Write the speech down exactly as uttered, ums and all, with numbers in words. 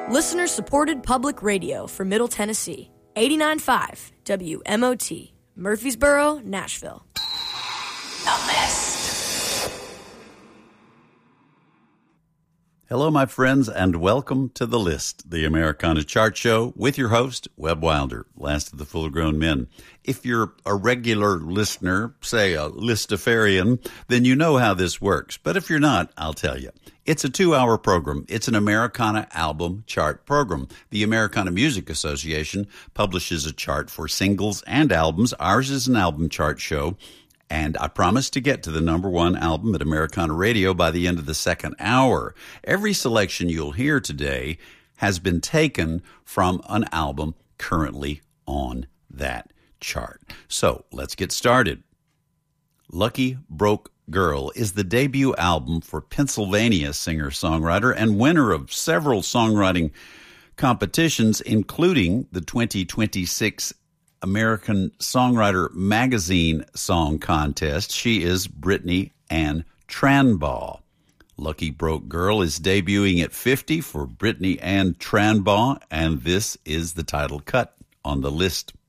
Listener-supported public radio for Middle Tennessee. eighty-nine point five W M O T, Murfreesboro, Nashville. The List. Hello, my friends, and welcome to The List, the Americana chart show with your host, Webb Wilder, last of the full-grown men. If you're a regular listener, say a listafarian, then you know how this works. But if you're not, I'll tell you. It's a two-hour program. It's an Americana album chart program. The Americana Music Association publishes a chart for singles and albums. Ours is an album chart show. And I promise to get to the number one album at Americana Radio by the end of the second hour. Every selection you'll hear today has been taken from an album currently on that chart. So let's get started. Lucky Broke Girl is the debut album for Pennsylvania singer-songwriter and winner of several songwriting competitions, including the twenty twenty-six American Songwriter Magazine Song Contest. She is Brittany Ann Tranbaugh. Lucky Broke Girl is debuting at fifty for Brittany Ann Tranbaugh, and this is the title cut on The List.